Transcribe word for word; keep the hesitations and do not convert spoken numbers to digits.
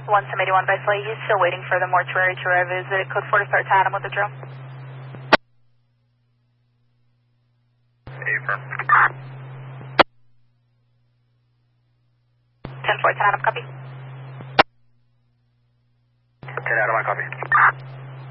one seven eight one by Slay, he's still waiting for the mortuary to arrive. Is it code four to start to Adam with the drill? Affirm. ten four to Adam, copy. ten Adam, I copy.